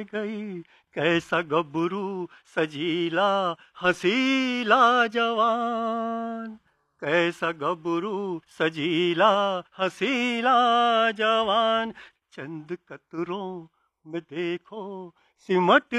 गई कैसा गबरू सजीला हसीला जवान, कैसा गबरू सजीला हसीला जवान, चंद कतरों में देखो सिमट